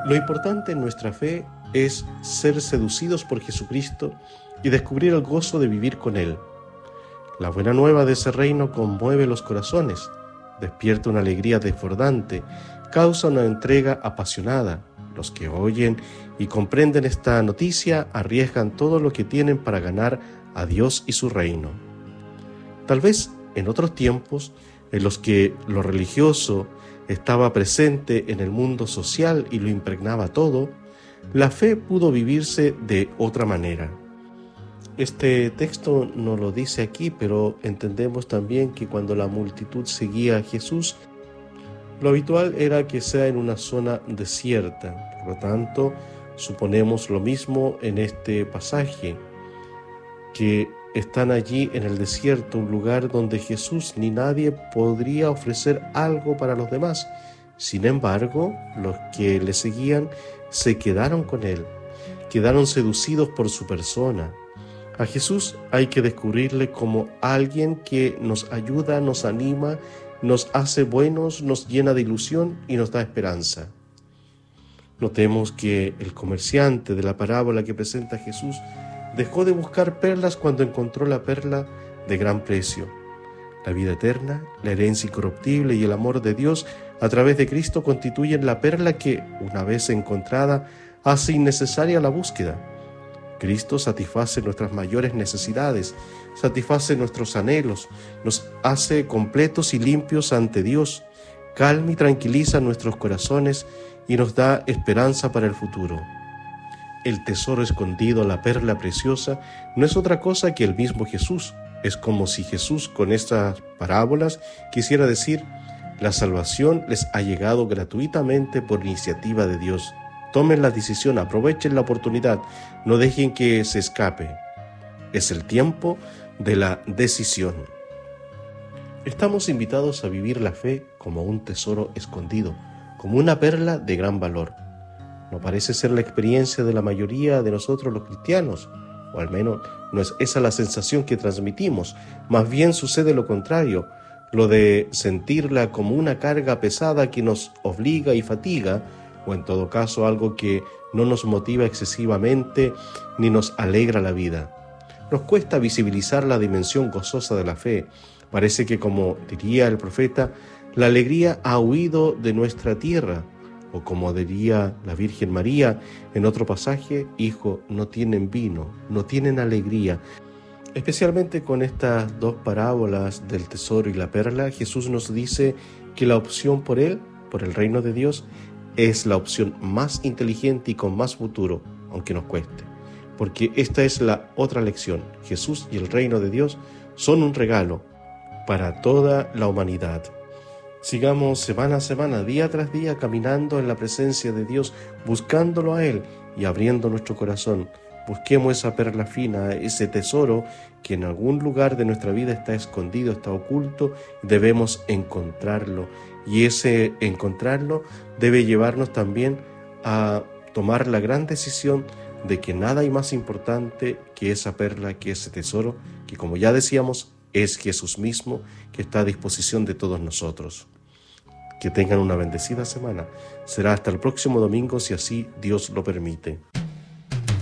Lo importante en nuestra fe es ser seducidos por Jesucristo y descubrir el gozo de vivir con Él. La buena nueva de ese reino conmueve los corazones, despierta una alegría desbordante, causa una entrega apasionada. Los que oyen y comprenden esta noticia arriesgan todo lo que tienen para ganar a Dios y su reino. Tal vez en otros tiempos, en los que lo religioso estaba presente en el mundo social y lo impregnaba todo, la fe pudo vivirse de otra manera. Este texto no lo dice aquí, pero entendemos también que cuando la multitud seguía a Jesús, lo habitual era que sea en una zona desierta. Por lo tanto, suponemos lo mismo en este pasaje, que están allí en el desierto, un lugar donde Jesús ni nadie podría ofrecer algo para los demás. Sin embargo, los que le seguían se quedaron con él, quedaron seducidos por su persona. A Jesús hay que descubrirle como alguien que nos ayuda, nos anima, nos hace buenos, nos llena de ilusión y nos da esperanza. Notemos que el comerciante de la parábola que presenta Jesús dejó de buscar perlas cuando encontró la perla de gran precio. La vida eterna, la herencia incorruptible y el amor de Dios a través de Cristo constituyen la perla que, una vez encontrada, hace innecesaria la búsqueda. Cristo satisface nuestras mayores necesidades, satisface nuestros anhelos, nos hace completos y limpios ante Dios, calma y tranquiliza nuestros corazones y nos da esperanza para el futuro. El tesoro escondido, la perla preciosa, no es otra cosa que el mismo Jesús. Es como si Jesús con estas parábolas quisiera decir: la salvación les ha llegado gratuitamente por iniciativa de Dios. Tomen la decisión, aprovechen la oportunidad, no dejen que se escape. Es el tiempo de la decisión. Estamos invitados a vivir la fe como un tesoro escondido, como una perla de gran valor. No parece ser la experiencia de la mayoría de nosotros los cristianos, o al menos no es esa la sensación que transmitimos. Más bien sucede lo contrario, lo de sentirla como una carga pesada que nos obliga y fatiga, o en todo caso algo que no nos motiva excesivamente ni nos alegra la vida. Nos cuesta visibilizar la dimensión gozosa de la fe. Parece que, como diría el profeta, la alegría ha huido de nuestra tierra. O como diría la Virgen María en otro pasaje: hijo, no tienen vino, no tienen alegría. Especialmente con estas dos parábolas del tesoro y la perla, Jesús nos dice que la opción por Él, por el reino de Dios, es la opción más inteligente y con más futuro, aunque nos cueste. Porque esta es la otra lección: Jesús y el reino de Dios son un regalo para toda la humanidad. Sigamos semana a semana, día tras día, caminando en la presencia de Dios, buscándolo a Él y abriendo nuestro corazón. Busquemos esa perla fina, ese tesoro que en algún lugar de nuestra vida está escondido, está oculto, y debemos encontrarlo. Y ese encontrarlo debe llevarnos también a tomar la gran decisión de que nada hay más importante que esa perla, que ese tesoro, que, como ya decíamos, es Jesús mismo, que está a disposición de todos nosotros. Que tengan una bendecida semana. Será hasta el próximo domingo, si así Dios lo permite.